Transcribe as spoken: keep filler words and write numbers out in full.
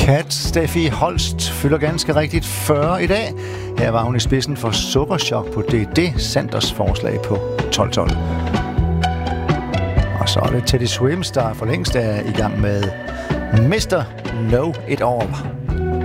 Kat Steffi Holst fylder ganske rigtigt fyrre i dag. Her var hun i spidsen for Sukkerchok på D D Sanders forslag på tolv tolv. Og så er det Teddy Swims, der for længst er i gang med mister Know It All.